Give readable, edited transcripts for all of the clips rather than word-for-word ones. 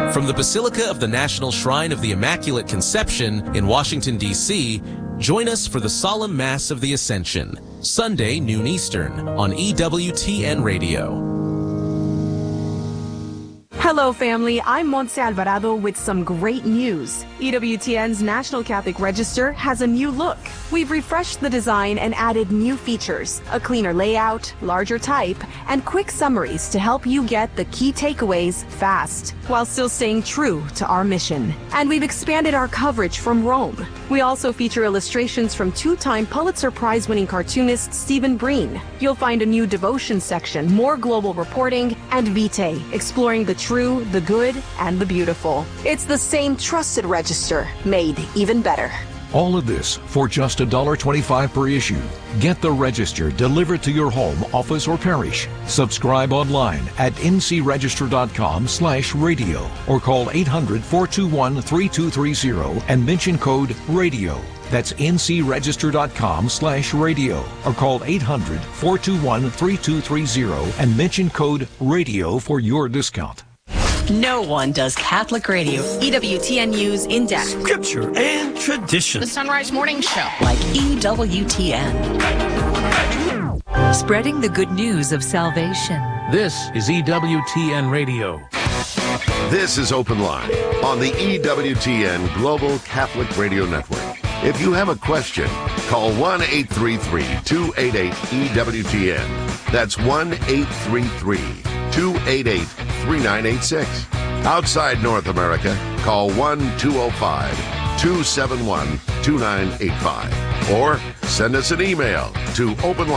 From the Basilica of the National Shrine of the Immaculate Conception in Washington, D.C., join us for the Solemn Mass of the Ascension, Sunday, noon Eastern, on EWTN Radio. Hello, family. I'm Montse Alvarado with some great news. EWTN's National Catholic Register has a new look. We've refreshed the design and added new features, a cleaner layout, larger type, and quick summaries to help you get the key takeaways fast, while still staying true to our mission. And we've expanded our coverage from Rome. We also feature illustrations from two-time Pulitzer Prize-winning cartoonist Stephen Breen. You'll find a new devotion section, more global reporting, and Vitae, exploring the true, the good, and the beautiful. It's the same trusted register, made even better. All of this for just $1.25 per issue. Get the Register delivered to your home, office, or parish. Subscribe online at ncregister.com/radio or call 800-421-3230 and mention code RADIO. That's ncregister.com/radio or call 800-421-3230 and mention code RADIO for your discount. No one does Catholic radio. EWTN News in depth. Scripture and tradition. The Sunrise Morning Show. Like EWTN. Spreading the good news of salvation. This is EWTN Radio. This is Open Line on the EWTN Global Catholic Radio Network. If you have a question, call 1-833-288-EWTN. That's 1-833-288-3986. Outside North America, call 1-205-271-2985. Or send us an email to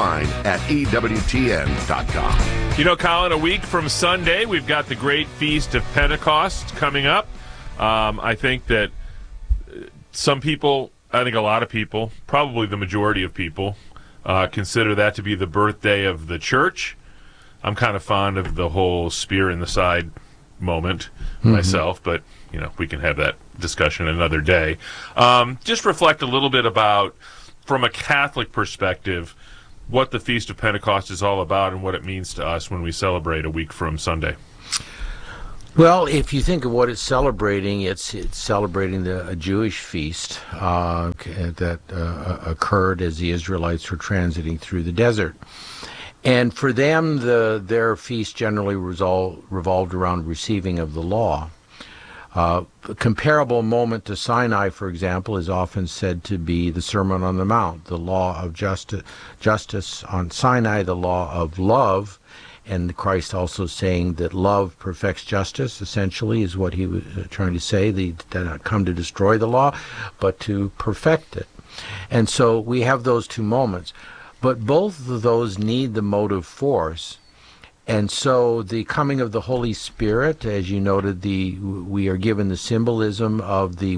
openline@ewtn.com. You know, Colin, a week from Sunday, we've got the great Feast of Pentecost coming up. I think that some people, I think a lot of people, probably the majority of people, consider that to be the birthday of the church. I'm kind of fond of the whole spear in the side moment myself, but, you know, we can have that discussion another day. Just reflect a little bit about, from a Catholic perspective, what the Feast of Pentecost is all about and what it means to us when we celebrate a week from Sunday. Well, if you think of what it's celebrating, it's celebrating a Jewish feast that occurred as the Israelites were transiting through the desert. And for them, their feast generally revolved around receiving of the law. A comparable moment to Sinai, for example, is often said to be the Sermon on the Mount, the law of justice on Sinai, the law of love, and Christ also saying that love perfects justice, essentially, is what he was trying to say. They did not come to destroy the law, but to perfect it. And so we have those two moments. But both of those need the motive force. And so the coming of the Holy Spirit, as you noted, we are given the symbolism of the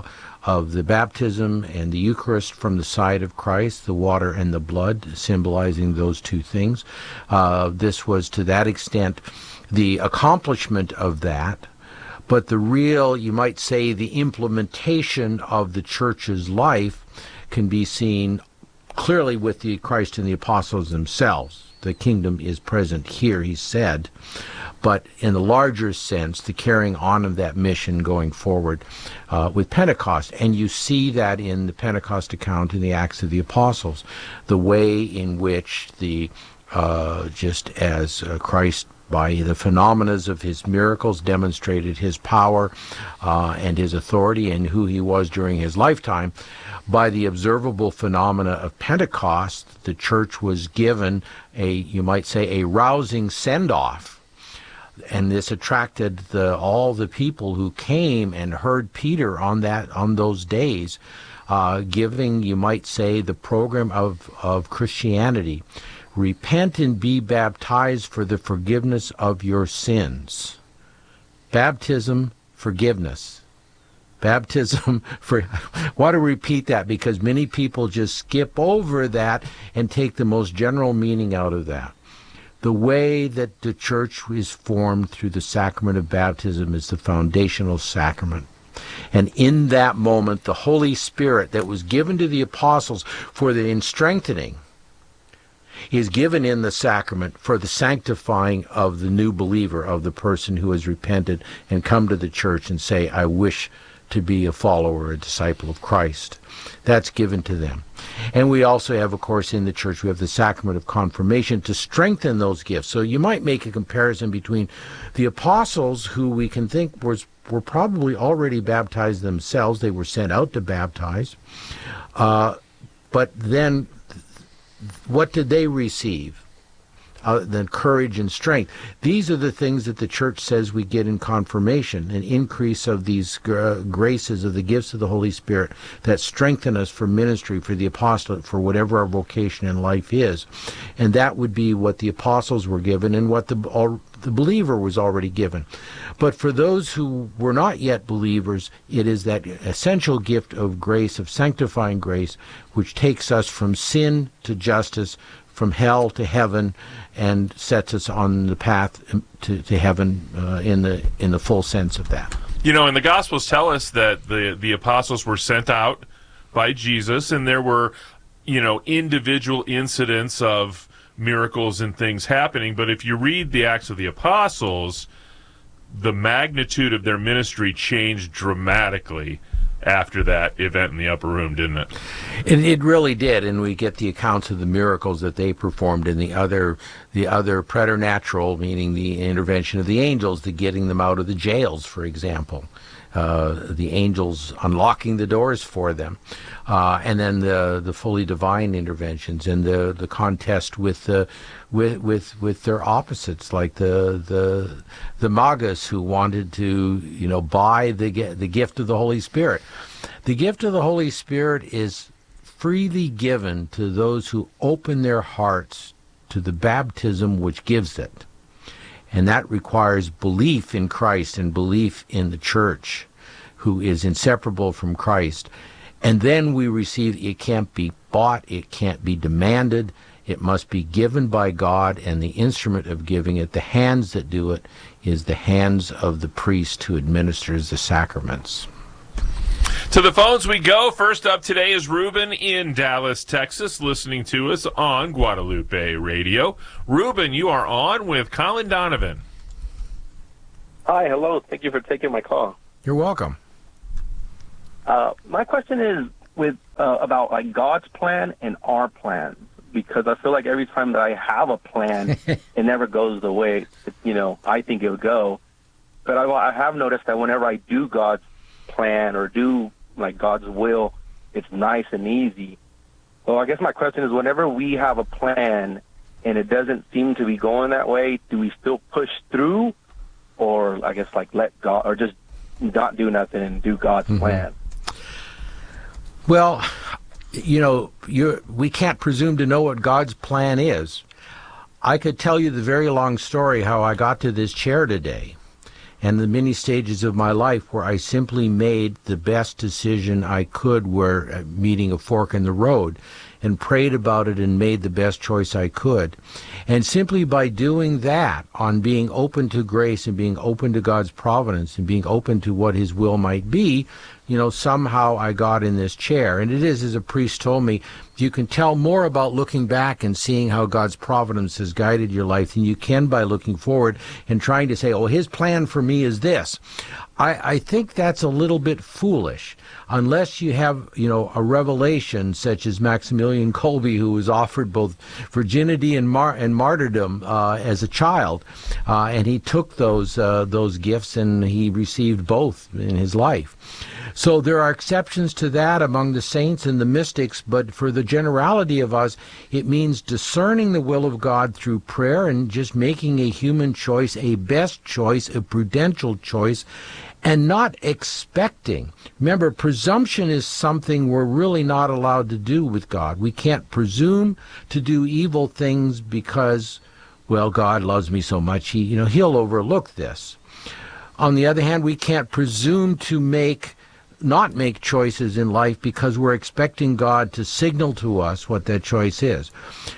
baptism and the Eucharist from the side of Christ, the water and the blood, symbolizing those two things. This was, to that extent, the accomplishment of that. But the real, you might say, the implementation of the church's life can be seen clearly with the Christ and the apostles themselves. The kingdom is present here, he said. But in the larger sense, the carrying on of that mission going forward with Pentecost. And you see that in the Pentecost account in the Acts of the Apostles, the way in which just as Christ, by the phenomena of his miracles, demonstrated his power and his authority and who he was during his lifetime, by the observable phenomena of Pentecost, the church was given you might say, a rousing send-off. And this attracted all the people who came and heard Peter on those days, giving, you might say, the program of Christianity. Repent and be baptized for the forgiveness of your sins. Baptism, forgiveness. Baptism, I want to repeat that because many people just skip over that and take the most general meaning out of that. The way that the church is formed through the sacrament of baptism is the foundational sacrament. And in that moment, the Holy Spirit that was given to the apostles for the strengthening is given in the sacrament for the sanctifying of the new believer, of the person who has repented and come to the church and say, I wish to be a follower, a disciple of Christ. That's given to them. And we also have, of course, in the church, we have the sacrament of confirmation to strengthen those gifts. So you might make a comparison between the apostles, who we can think were probably already baptized themselves. They were sent out to baptize. But then what did they receive? Then courage and strength. These are the things that the church says we get in confirmation, an increase of these graces of the gifts of the Holy Spirit that strengthen us for ministry, for the apostolate, for whatever our vocation in life is. And that would be what the apostles were given and what the believer was already given. But for those who were not yet believers, it is that essential gift of grace, of sanctifying grace, which takes us from sin to justice, from hell to heaven, and sets us on the path to heaven in the full sense of that. You know, and the Gospels tell us that the apostles were sent out by Jesus, and there were, you know, individual incidents of miracles and things happening. But if you read the Acts of the Apostles, the magnitude of their ministry changed dramatically after that event in the upper room, didn't it? It really did, and we get the accounts of the miracles that they performed, and the other preternatural, meaning the intervention of the angels, the getting them out of the jails, for example. The angels unlocking the doors for them, and then the fully divine interventions, and the contest with their opposites, like the magus who wanted to, you know, buy the gift of the Holy Spirit. The gift of the Holy Spirit is freely given to those who open their hearts to the baptism which gives it. And that requires belief in Christ and belief in the church, who is inseparable from Christ. And then we receive, it can't be bought, it can't be demanded, it must be given by God, and the instrument of giving it, the hands that do it, is the hands of the priest who administers the sacraments. To the phones we go. First up today is Ruben in Dallas, Texas, listening to us on Guadalupe Radio. Ruben, you are on with Colin Donovan. Hi, hello. Thank you for taking my call. You're welcome. My question is about like God's plan and our plan, because I feel like every time that I have a plan, it never goes the way I think it would go. But I have noticed that whenever I do God's plan or do like God's will, it's nice and easy. So I guess my question is, whenever we have a plan and it doesn't seem to be going that way, do we still push through, or I guess like let God, or just not do nothing and do God's plan? Well, we can't presume to know what God's plan is. I could tell you the very long story how I got to this chair today, and the many stages of my life where I simply made the best decision I could, where meeting a fork in the road, and prayed about it and made the best choice I could. And simply by doing that, on being open to grace and being open to God's providence and being open to what His will might be, somehow I got in this chair. And it is, as a priest told me, you can tell more about looking back and seeing how God's providence has guided your life than you can by looking forward and trying to say, oh, His plan for me is this. I think that's a little bit foolish, unless you have, a revelation such as Maximilian Kolbe, who was offered both virginity and martyrdom as a child, and he took those gifts and he received both in his life. So there are exceptions to that among the saints and the mystics, but for the generality of us, it means discerning the will of God through prayer and just making a human choice, a best choice, a prudential choice, and not expecting. Remember, presumption is something we're really not allowed to do with God. We can't presume to do evil things because, well, God loves me so much, He'll overlook this. On the other hand, we can't presume to not make choices in life because we're expecting God to signal to us what that choice is.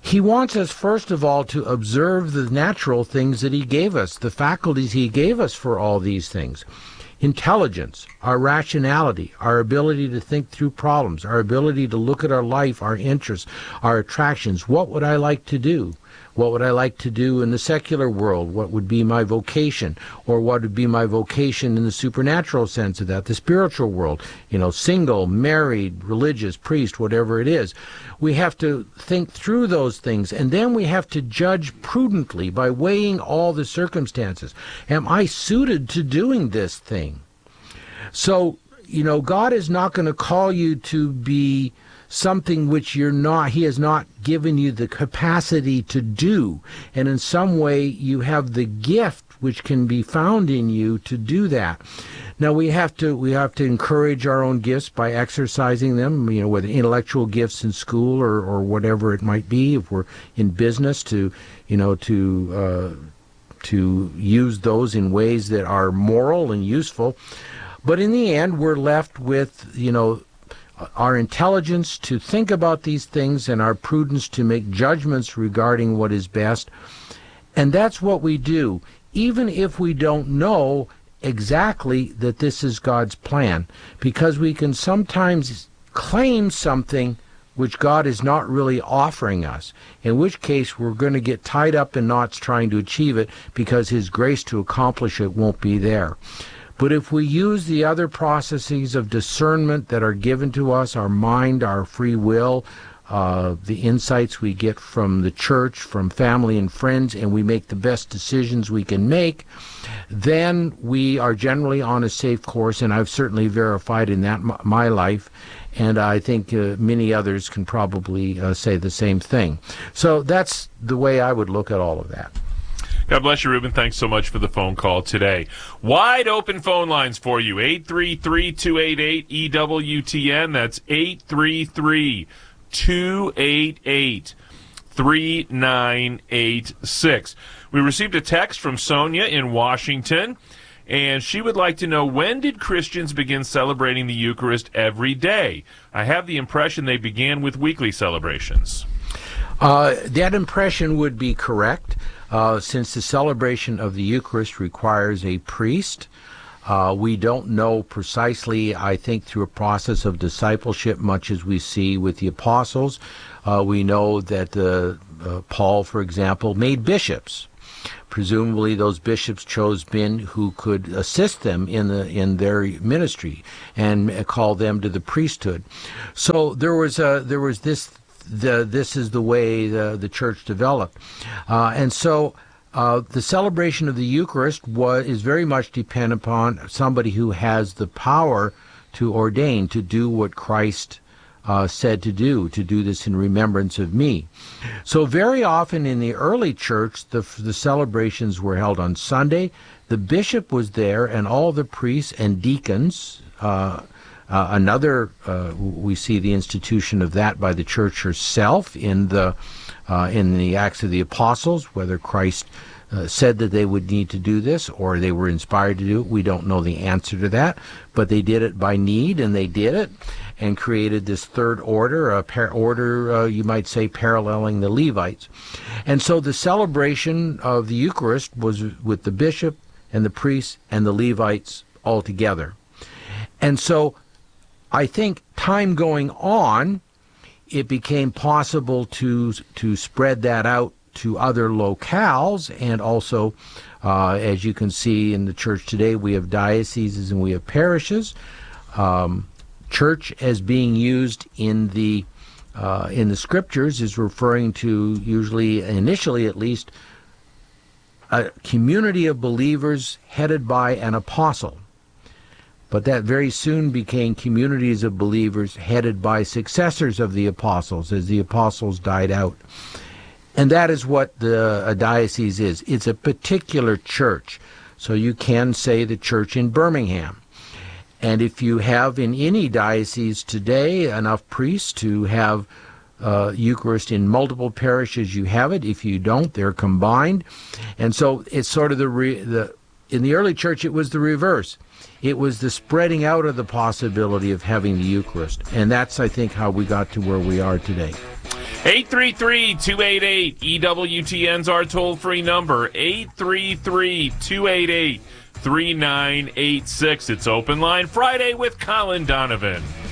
He wants us, first of all, to observe the natural things that he gave us, the faculties he gave us for all these things. Intelligence, our rationality, our ability to think through problems, our ability to look at our life, our interests, our attractions. What would I like to do? What would I like to do in the secular world? What would be my vocation? Or what would be my vocation in the supernatural sense of that, the spiritual world? Single, married, religious, priest, whatever it is. We have to think through those things, and then we have to judge prudently by weighing all the circumstances. Am I suited to doing this thing? So, God is not going to call you to be something which you're not. He has not given you the capacity to do. And in some way, you have the gift which can be found in you to do that. Now, we have to encourage our own gifts by exercising them, whether intellectual gifts in school or whatever it might be. If we're in business, to use those in ways that are moral and useful. But in the end, we're left with, our intelligence to think about these things and our prudence to make judgments regarding what is best. And that's what we do, even if we don't know exactly that this is God's plan, because we can sometimes claim something which God is not really offering us, in which case we're going to get tied up in knots trying to achieve it because His grace to accomplish it won't be there. But if we use the other processes of discernment that are given to us, our mind, our free will, the insights we get from the church, from family and friends, and we make the best decisions we can make, then we are generally on a safe course, and I've certainly verified in that my life, and I think many others can probably say the same thing. So that's the way I would look at all of that. God bless you, Ruben. Thanks so much for the phone call today. Wide open phone lines for you. 833-288-EWTN. That's 833-288-3986. We received a text from Sonia in Washington, and she would like to know, when did Christians begin celebrating the Eucharist every day? I have the impression they began with weekly celebrations. That impression would be correct. Since the celebration of the Eucharist requires a priest, we don't know precisely, I think, through a process of discipleship, much as we see with the apostles. We know that Paul, for example, made bishops. Presumably those bishops chose men who could assist them in their ministry and call them to the priesthood. So there was this. This is the way the church developed. And so the celebration of the Eucharist is very much dependent upon somebody who has the power to ordain, to do what Christ said to do this in remembrance of me. So very often in the early church, the celebrations were held on Sunday. The bishop was there, and all the priests and deacons. We see the institution of that by the church herself in the Acts of the Apostles, whether Christ said that they would need to do this or they were inspired to do it. We don't know the answer to that, but they did it by need, and they did it and created this third order, you might say, paralleling the Levites. And so the celebration of the Eucharist was with the bishop and the priests and the Levites all together. And so I think time going on, it became possible to spread that out to other locales, and also, as you can see in the church today, we have dioceses and we have parishes. Church as being used in the scriptures is referring to, usually, initially at least, a community of believers headed by an apostle. But that very soon became communities of believers headed by successors of the apostles as the apostles died out. And that is what a diocese is. It's a particular church. So you can say the church in Birmingham. And if you have in any diocese today enough priests to have Eucharist in multiple parishes, you have it. If you don't, they're combined. And so it's sort of in the early church, it was the reverse. It was the spreading out of the possibility of having the Eucharist. And that's, I think, how we got to where we are today. 833-288-EWTN's our toll-free number. 833-288-3986. It's Open Line Friday with Colin Donovan.